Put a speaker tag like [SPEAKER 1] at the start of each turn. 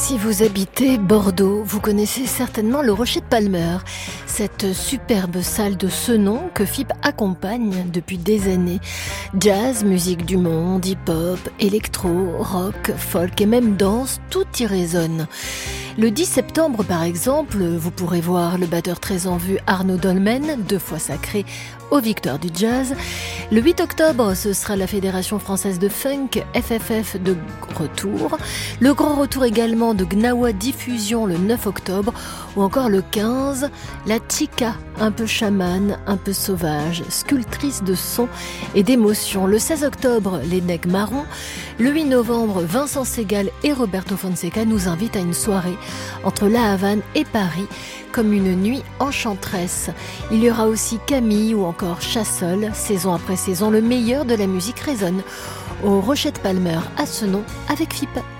[SPEAKER 1] Si vous habitez Bordeaux, vous connaissez certainement le Rocher de Palmer, cette superbe salle de ce nom que FIP accompagne depuis des années. Jazz, musique du monde, hip-hop, électro, rock, folk et même danse, tout y résonne. Le 10 septembre, par exemple, vous pourrez voir le batteur très en vue Arnaud Dolmen, 2 fois sacré aux Victoires du Jazz. Le 8 octobre, ce sera la Fédération Française de Funk, FFF, de retour. Le grand retour également de Gnawa Diffusion le 9 octobre. Ou encore le 15, la Chica, un peu chamane, un peu sauvage, sculptrice de son et d'émotion. Le 16 octobre, les Nègres Marrons. Le 8 novembre, Vincent Segal et Roberto Fonseca nous invitent à une soirée entre La Havane et Paris, comme une nuit enchanteresse. Il y aura aussi Camille ou encore Chassol. Saison après saison, le meilleur de la musique résonne au Rocher de Palmer à ce nom avec FIP.